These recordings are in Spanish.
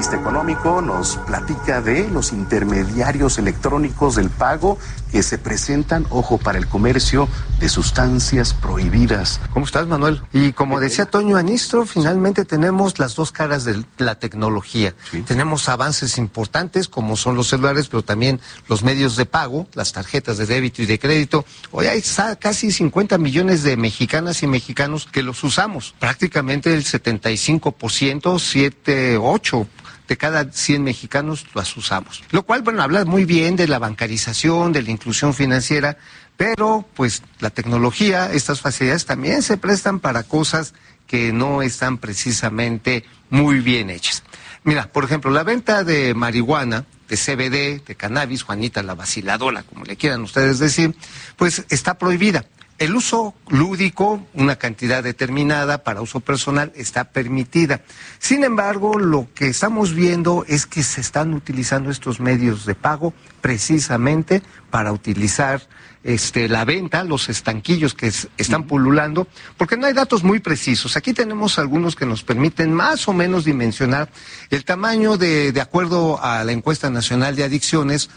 analista económico, nos platica de los intermediarios electrónicos del pago que se presentan, ojo, para el comercio de sustancias prohibidas. ¿Cómo estás, Manuel? Y como decía Toño Anistro, finalmente tenemos las dos caras de la tecnología. Sí. Tenemos avances importantes como son los celulares, pero también los medios de pago, las tarjetas de débito y de crédito. Hoy hay casi 50 millones de mexicanas y mexicanos que los usamos. Prácticamente el 75%, 8 de cada 100 mexicanos las usamos. Lo cual, bueno, habla muy bien de la bancarización, de la inclusión financiera, pero pues la tecnología, estas facilidades también se prestan para cosas que no están precisamente muy bien hechas. Mira, por ejemplo, la venta de marihuana, de CBD, de cannabis, Juanita la vaciladora, como le quieran ustedes decir, pues está prohibida. El uso lúdico, una cantidad determinada para uso personal, está permitida. Sin embargo, lo que estamos viendo es que se están utilizando estos medios de pago precisamente para utilizar la venta, los estanquillos que están pululando, porque no hay datos muy precisos. Aquí tenemos algunos que nos permiten más o menos dimensionar el tamaño de acuerdo a la encuesta nacional de adicciones,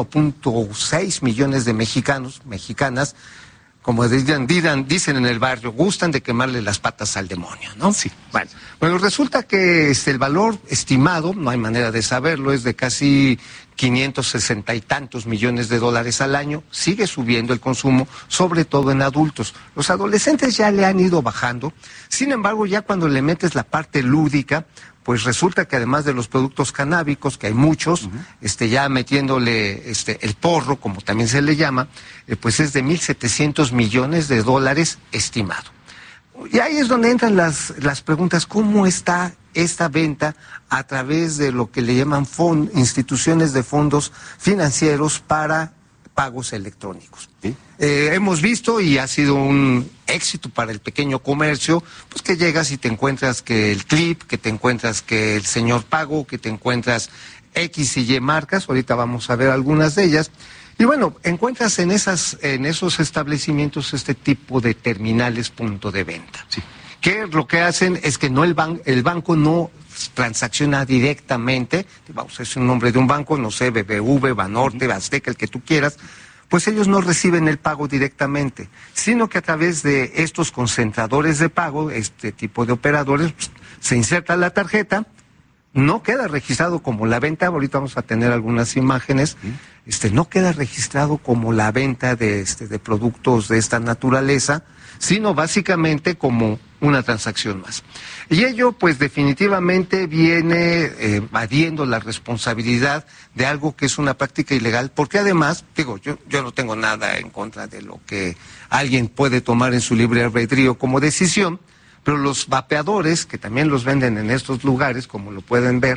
1.6 millones de mexicanas, como dicen en el barrio, gustan de quemarle las patas al demonio, ¿no? Sí. Bueno, resulta que el valor estimado, no hay manera de saberlo, es de casi 560 y tantos millones de dólares al año. Sigue subiendo el consumo, sobre todo en adultos. Los adolescentes ya le han ido bajando. Sin embargo, ya cuando le metes la parte lúdica, pues resulta que además de los productos canábicos, que hay muchos, ya metiéndole el porro, como también se le llama, pues es de 1.700 millones de dólares estimado. Y ahí es donde entran las preguntas, ¿cómo está esta venta a través de lo que le llaman instituciones de fondos financieros para pagos electrónicos? ¿Sí? Hemos visto, y ha sido un éxito para el pequeño comercio, pues que llegas y te encuentras que el Clip, que te encuentras que el Señor Pago, que te encuentras X y Y marcas, ahorita vamos a ver algunas de ellas, y bueno, encuentras en esos establecimientos este tipo de terminales punto de venta. Sí. Que lo que hacen es que el banco no transacciona directamente, vamos a decir un nombre de un banco, no sé, BBV, Banorte, Azteca, el que tú quieras, pues ellos no reciben el pago directamente, sino que a través de estos concentradores de pago, este tipo de operadores, pues, se inserta la tarjeta, no queda registrado como la venta, ahorita vamos a tener algunas imágenes, no queda registrado como la venta de productos de esta naturaleza, sino básicamente como una transacción más. Y ello, pues definitivamente viene evadiendo la responsabilidad de algo que es una práctica ilegal, porque además, yo no tengo nada en contra de lo que alguien puede tomar en su libre albedrío como decisión, pero los vapeadores, que también los venden en estos lugares, como lo pueden ver,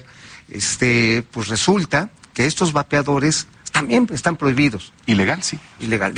pues resulta que estos vapeadores también están prohibidos. Ilegal, sí. Ilegal.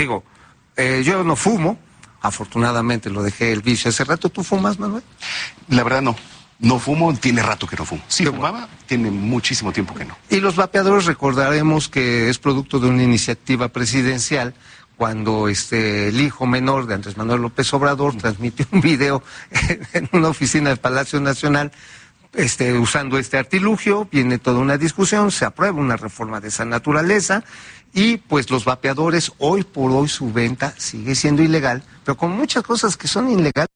Yo no fumo, afortunadamente lo dejé el vicio hace rato. ¿Tú fumas, Manuel? La verdad no. No fumo, tiene rato que no fumo. Sí, fumaba, tiene muchísimo tiempo que no. Y los vapeadores, recordaremos que es producto de una iniciativa presidencial, cuando el hijo menor de Andrés Manuel López Obrador transmitió un video en una oficina del Palacio Nacional usando este artilugio, viene toda una discusión, se aprueba una reforma de esa naturaleza y pues los vapeadores, hoy por hoy su venta sigue siendo ilegal, pero con muchas cosas que son ilegales,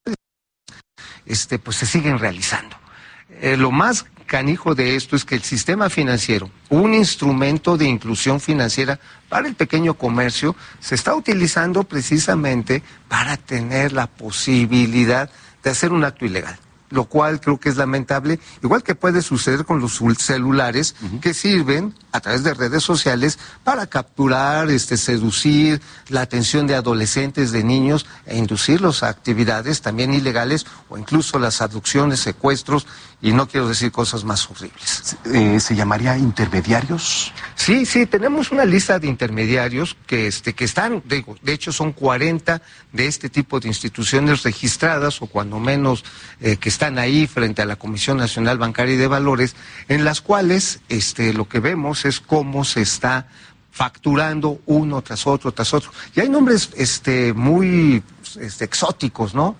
pues se siguen realizando. Lo más canijo de esto es que el sistema financiero, un instrumento de inclusión financiera para el pequeño comercio, se está utilizando precisamente para tener la posibilidad de hacer un acto ilegal, lo cual creo que es lamentable, igual que puede suceder con los celulares que sirven a través de redes sociales para capturar, seducir la atención de adolescentes, de niños e inducirlos a actividades también ilegales o incluso las abducciones, secuestros y no quiero decir cosas más horribles. ¿Se llamaría intermediarios? Sí, tenemos una lista de intermediarios que están, de hecho son 40 de este tipo de instituciones registradas o cuando menos que están ahí frente a la Comisión Nacional Bancaria y de Valores, en las cuales lo que vemos es cómo se está facturando uno tras otro. Y hay nombres muy exóticos, ¿no?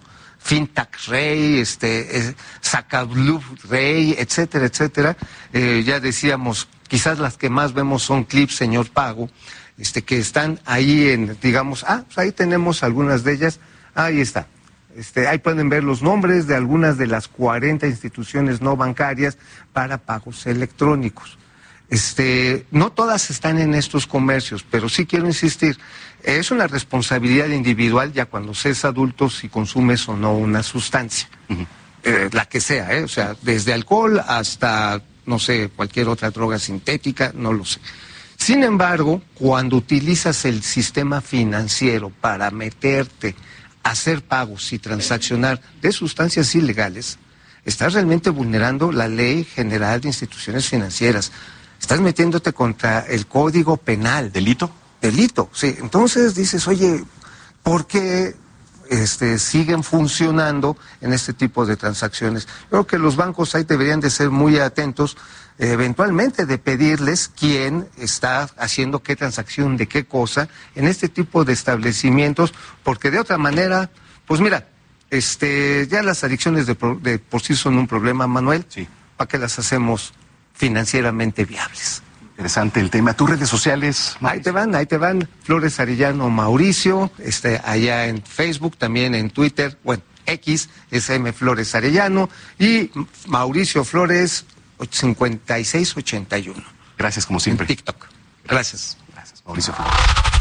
Fintech Rey, Sacablue Rey, etcétera, etcétera. Ya decíamos, quizás las que más vemos son Clips Señor Pago, que están ahí digamos, pues ahí tenemos algunas de ellas, ahí está. Ahí pueden ver los nombres de algunas de las 40 instituciones no bancarias para pagos electrónicos. No todas están en estos comercios, pero sí quiero insistir, es una responsabilidad individual ya cuando se es adulto si consumes o no una sustancia, la que sea, o sea, desde alcohol hasta, no sé, cualquier otra droga sintética, no lo sé. Sin embargo, cuando utilizas el sistema financiero para meterte, hacer pagos y transaccionar de sustancias ilegales, estás realmente vulnerando la Ley General de Instituciones Financieras. Estás metiéndote contra el Código Penal. ¿Delito? Delito, sí. Entonces dices, oye, ¿por qué siguen funcionando en este tipo de transacciones? Creo que los bancos ahí deberían de ser muy atentos, eventualmente de pedirles quién está haciendo qué transacción de qué cosa en este tipo de establecimientos, porque de otra manera, pues mira, ya las adicciones de por sí son un problema, Manuel. Sí. ¿Para qué las hacemos financieramente viables? Interesante el tema. ¿Tus redes sociales, Mauricio? Ahí te van. Flores Arellano Mauricio, allá en Facebook, también en Twitter, bueno, X, es M Flores Arellano, y Mauricio Flores 5681. Gracias como siempre. En TikTok. Gracias. Gracias, Mauricio Flores.